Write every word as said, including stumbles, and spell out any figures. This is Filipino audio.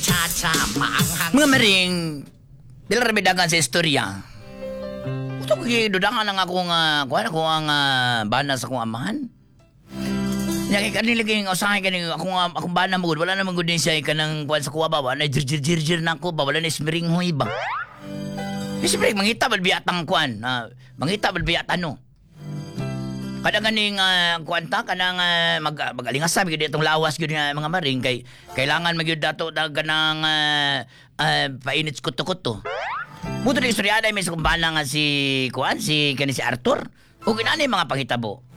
cha-cha maanghang. Mga maring, bila rabidagan sa istorya. Ito ko dudangan ang akong, uh, kuha na ko ang uh, bana sa akong amahan. Yang kanilaging usahay kaning akong uh, akong bana mo wala namang gud din siya kanang kuan sa kuha ba wala jir jir jir jir na ko ba wala na smiring hoy ba. Siyempre mangita bal biatang kuan, uh, mangita bal biatan no. Kada ganing uh, kuan ta kanang uh, mag magalingas sabi gid itong lawas gid nga mga maring kay kailangan magyud dato ta kanang uh, uh, painit kuto-kuto. Muto ni istorya day may sa kumbana nga si kuan si kani si Arthur. O ginani mga pangitabo.